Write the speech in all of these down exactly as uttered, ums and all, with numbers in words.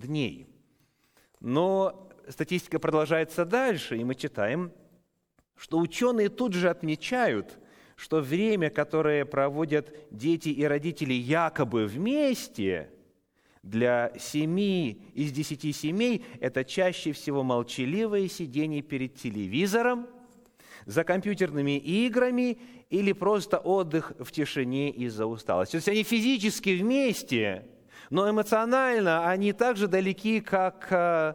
дней. Но статистика продолжается дальше, и мы читаем, что ученые тут же отмечают, что время, которое проводят дети и родители якобы вместе, для семи из десяти семей это чаще всего молчаливое сидение перед телевизором, за компьютерными играми или просто отдых в тишине из-за усталости. То есть они физически вместе, но эмоционально они так же далеки, как э,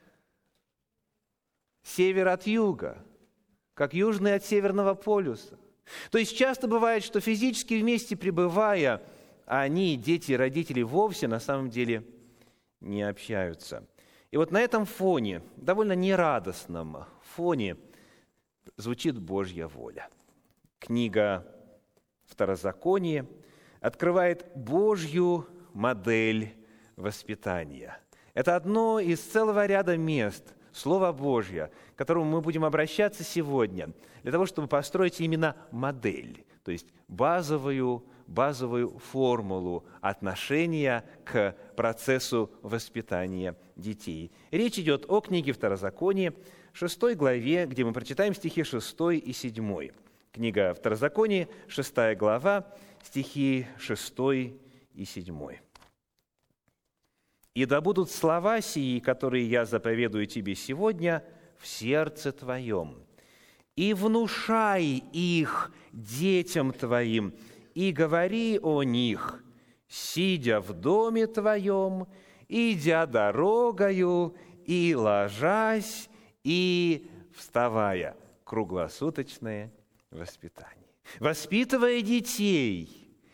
север от юга, как южный от северного полюса. То есть часто бывает, что физически вместе пребывая, они, дети и родители, вовсе на самом деле не общаются. И вот на этом фоне, довольно нерадостном фоне, звучит Божья воля. Книга Второзаконие открывает Божью модель воспитания. Это одно из целого ряда мест, Слово Божье, к которому мы будем обращаться сегодня, для того, чтобы построить именно модель, то есть базовую, базовую формулу отношения к процессу воспитания детей. Речь идет о книге Второзаконие, шестой главе, где мы прочитаем стихи шестой и седьмой. Книга Второзаконие, шестая глава, стихи шестой и седьмой. «И да будут слова сии, которые я заповедую тебе сегодня, в сердце твоем, и внушай их детям твоим, и говори о них, сидя в доме твоем, идя дорогою, и ложась, и вставая». Круглосуточное воспитание. Воспитывая детей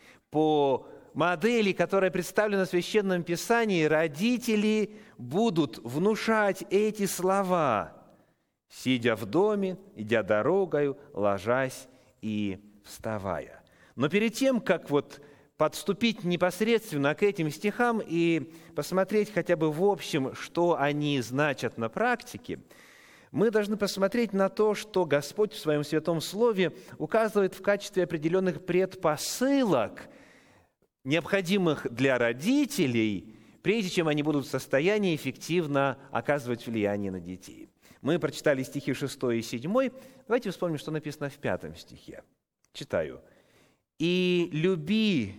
по модели, которая представлена в Священном Писании, родители будут внушать эти слова, сидя в доме, идя дорогою, ложась и вставая. Но перед тем, как вот подступить непосредственно к этим стихам и посмотреть хотя бы в общем, что они значат на практике, мы должны посмотреть на то, что Господь в Своем Святом Слове указывает в качестве определенных предпосылок, необходимых для родителей, прежде чем они будут в состоянии эффективно оказывать влияние на детей. Мы прочитали стихи шестой и седьмой. Давайте вспомним, что написано в пятом стихе. Читаю. «И люби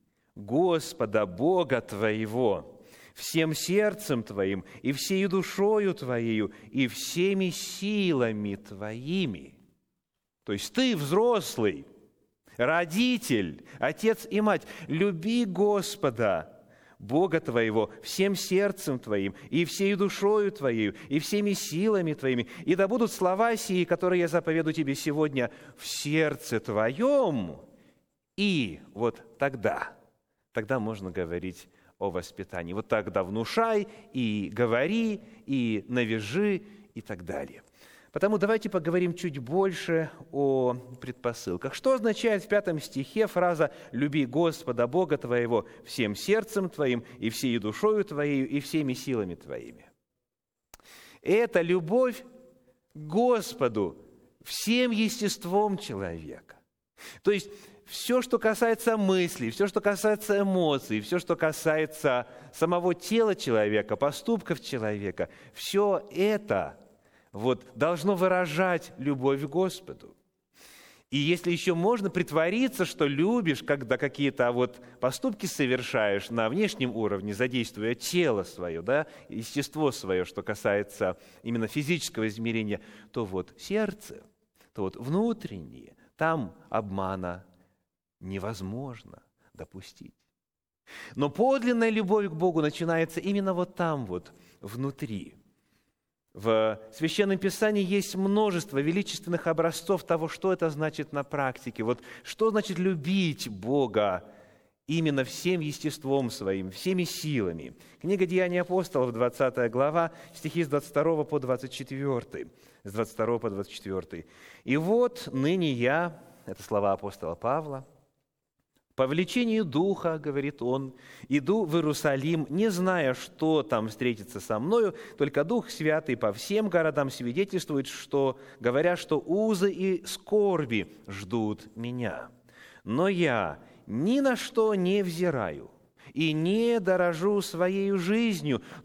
Господа Бога твоего всем сердцем твоим, и всею душою твоею, и всеми силами твоими». То есть ты взрослый, родитель, отец и мать, люби Господа, Бога твоего, всем сердцем твоим, и всею душою твоею, и всеми силами твоими, и да будут слова сии, которые я заповеду тебе сегодня, в сердце твоем, и вот тогда, тогда можно говорить о воспитании. Вот тогда внушай, и говори, и навяжи, и так далее. Потому давайте поговорим чуть больше о предпосылках. Что означает в пятом стихе фраза «люби Господа Бога твоего всем сердцем твоим, и всей душою твоею, и всеми силами твоими»? Это любовь к Господу всем естеством человека. То есть все, что касается мыслей, все, что касается эмоций, все, что касается самого тела человека, поступков человека, все это вот, должно выражать любовь к Господу. И если еще можно притвориться, что любишь, когда какие-то вот поступки совершаешь на внешнем уровне, задействуя тело свое, да, естество свое, что касается именно физического измерения, то вот сердце, то вот внутреннее, там обмана невозможно допустить. Но подлинная любовь к Богу начинается именно вот там вот, внутри. В Священном Писании есть множество величественных образцов того, что это значит на практике. Вот что значит любить Бога именно всем естеством своим, всеми силами. Книга «Деяния апостолов», двадцатая глава, стихи с двадцать второго по двадцать четвёртый. С двадцать второго по двадцать четвёртый. «И вот ныне я», это слова апостола Павла, «по влечению Духа, — говорит он, — иду в Иерусалим, не зная, что там встретится со мною, только Дух Святый по всем городам свидетельствует, что, говоря, что узы и скорби ждут меня. Но я ни на что не взираю и не дорожу своей жизнью,